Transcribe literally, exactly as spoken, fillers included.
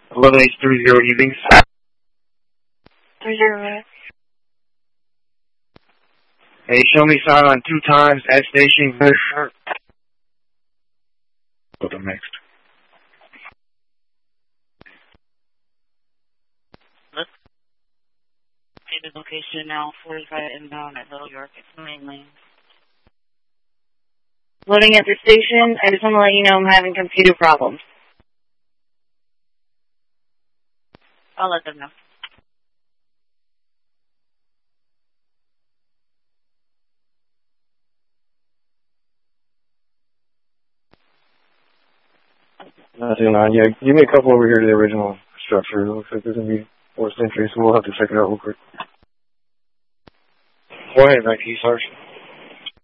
eleven H three zero evenings. three zero. Hey, show me sign on two times at station. Go to next. Let's see the location now. forty-five inbound at Little York. It's the main lane. Loading at the station. I just want to let you know I'm having computer problems. I'll let them know. Nothing on. Yeah, give me a couple over here to the original structure. It looks like there's going to be four centuries, so we'll have to check it out real quick. Go ahead, Nike, Sergeant.